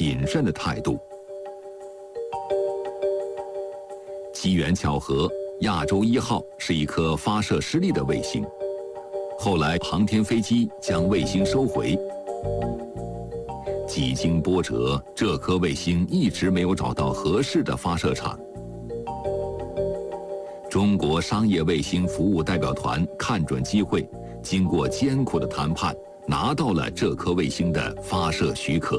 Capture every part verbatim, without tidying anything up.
谨慎的态度。机缘巧合，亚洲一号是一颗发射失利的卫星。后来航天飞机将卫星收回。几经波折，这颗卫星一直没有找到合适的发射场。中国商业卫星服务代表团看准机会，经过艰苦的谈判，拿到了这颗卫星的发射许可。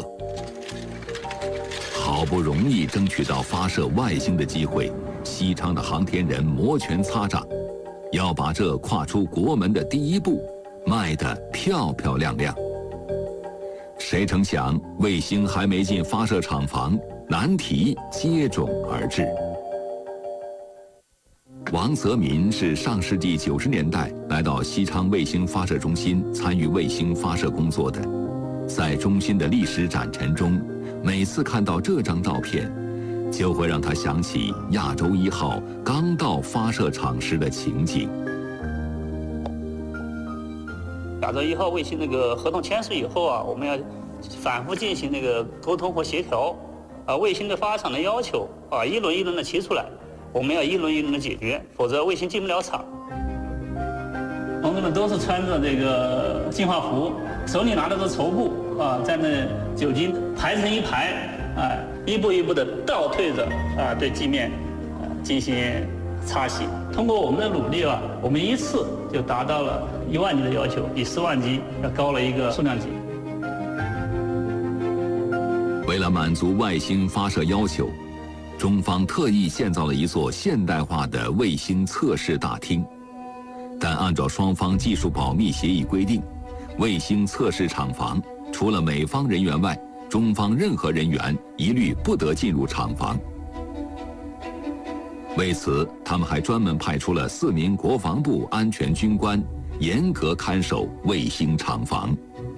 好不容易争取到发射外星的机会，西昌的航天人摩拳擦掌，要把这跨出国门的第一步迈得漂漂亮亮。谁成想，卫星还没进发射厂房，难题接踵而至。王泽民是上世纪九十年代来到西昌卫星发射中心参与卫星发射工作的，在中心的历史展陈中，每次看到这张照片，就会让他想起亚洲一号刚到发射场时的情景。 亚洲一号卫星那个合同签署以后啊，我们要反复进行那个沟通和协调，啊，卫星的发场的要求啊，一轮一轮的提出来，我们要一轮一轮的解决，否则卫星进不了场。同志们都是穿着这个净化服，手里拿的是绸布啊，在那酒精排成一排啊，一步一步的倒退着啊，对地面啊进行擦洗。通过我们的努力啊，我们一次就达到了一万级的要求，比十万级要高了一个数量级。 为了满足外星发射要求，中方特意建造了一座现代化的卫星测试大厅。但按照双方技术保密协议规定，卫星测试厂房除了美方人员外，中方任何人员一律不得进入厂房。为此，他们还专门派出了四名国防部安全军官，严格看守卫星厂房。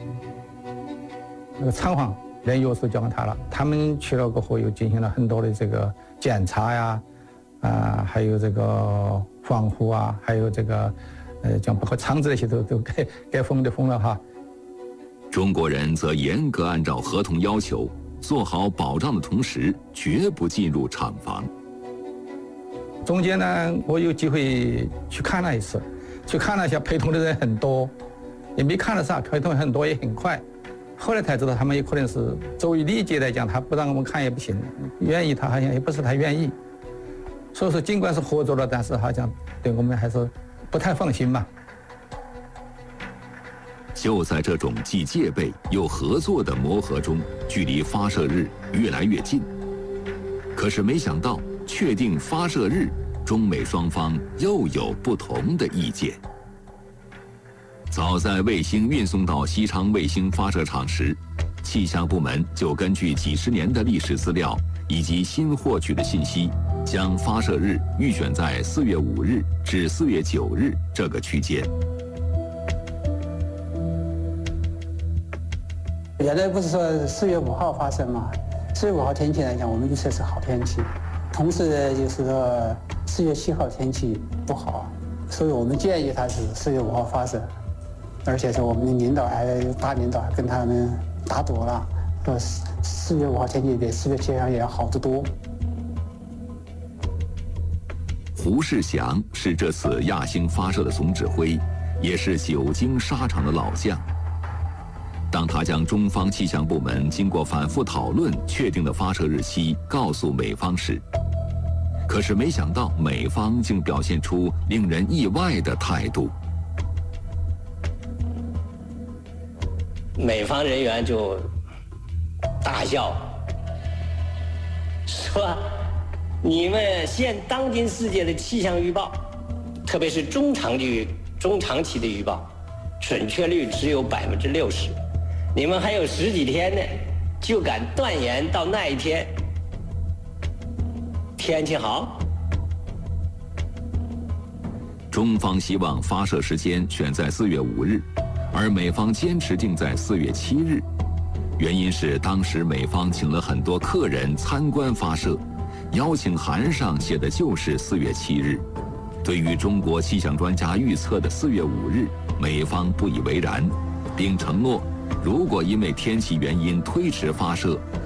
那个厂房连钥匙交给他了，他们去了过后又进行了很多的这个检查呀，啊、呃，还有这个防护啊，还有这个，呃，将包括厂子那些都都该该封的封了哈。 中国人则严格按照合同要求，做好保障的同时，绝不进入厂房。 中间呢，我有机会去看了一次，去看了一下，陪同的人很多，也没看了啥，陪同很多也很快。后来才知道，他们也可能是作为礼节来讲，他不让我们看也不行，愿意他好像也不是太愿意。所以说，尽管是合作了，但是好像对我们还是不太放心吧。 就在这种既戒备又合作的磨合中，距离发射日越来越近。可是没想到，确定发射日，中美双方又有不同的意见。早在卫星运送到西昌卫星发射场时，气象部门就根据几十年的历史资料以及新获取的信息，将发射日预选在四月五日至四月九日这个区间。 原来不是说四月五号发射吗？四月五号天气来讲，我们预测是好天气。同时呢，就是说四月七号天气不好，所以我们建议他是四月五号发射。而且是我们的领导还大领导还跟他们打赌了，说四月五号天气比四月七号也要好得多。 胡世祥是这次亚星发射的总指挥，也是久经沙场的老将。当他将中方气象部门经过反复讨论确定的发射日期告诉美方时，可是没想到美方竟表现出令人意外的态度。 美方人员就大笑，说：“你们现当今世界的气象预报，特别是中长距、中长期的预报，准确率只有百分之六十。你们还有十几天呢，就敢断言到那一天天气好？” 中方希望发射时间选在四月五日。而美方坚持定在四月七日，原因是当时美方请了很多客人参观发射，邀请函上写的就是四月七日。对于中国气象专家预测的四月五日，美方不以为然，并承诺如果因为天气原因推迟发射，